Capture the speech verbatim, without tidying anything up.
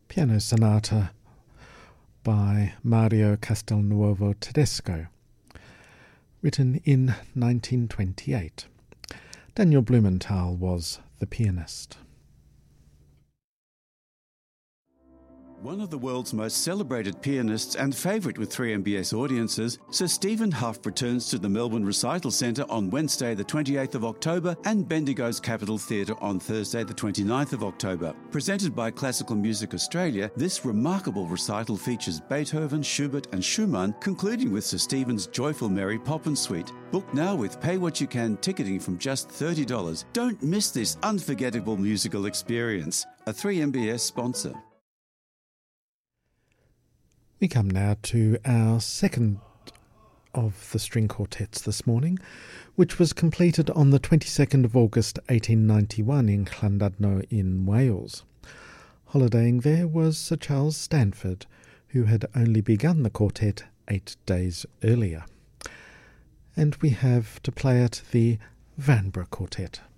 Piano Sonata by Mario Castelnuovo Tedesco, written in nineteen twenty-eight. Daniel Blumenthal was the pianist. One of the world's most celebrated pianists and favourite with three M B S audiences, Sir Stephen Hough returns to the Melbourne Recital Centre on Wednesday the twenty-eighth of October and Bendigo's Capitol Theatre on Thursday the twenty-ninth of October. Presented by Classical Music Australia, this remarkable recital features Beethoven, Schubert and Schumann, concluding with Sir Stephen's Joyful Mary Poppin Suite. Book now with Pay What You Can ticketing from just thirty dollars. Don't miss this unforgettable musical experience. A three M B S sponsor. We come now to our second of the string quartets this morning, which was completed on the twenty-second of August eighteen ninety-one in Llandudno in Wales. Holidaying there was Sir Charles Stanford, who had only begun the quartet eight days earlier. And we have to play it the Vanbrugh Quartet.